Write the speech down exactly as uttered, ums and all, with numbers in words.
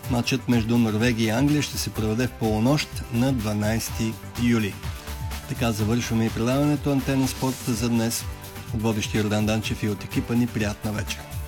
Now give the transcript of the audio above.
Матчът между Норвегия и Англия ще се проведе в полунощ на дванайсети юли. Така завършваме и предаването Антена Спорт за днес. От водещи Йордан Данчев и от екипа ни приятна вечер.